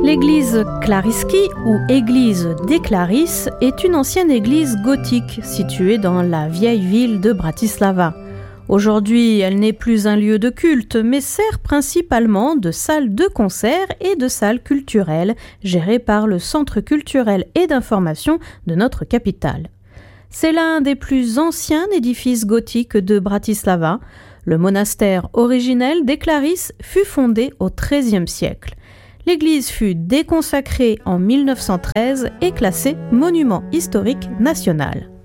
L'église Clarisky ou église des Clarisses est une ancienne église gothique située dans la vieille ville de Bratislava. Aujourd'hui, elle n'est plus un lieu de culte, mais sert principalement de salle de concert et de salle culturelle, gérée par le Centre culturel et d'information de notre capitale. C'est l'un des plus anciens édifices gothiques de Bratislava. Le monastère originel des Clarisses fut fondé au XIIIe siècle. L'église fut déconsacrée en 1913 et classée monument historique national.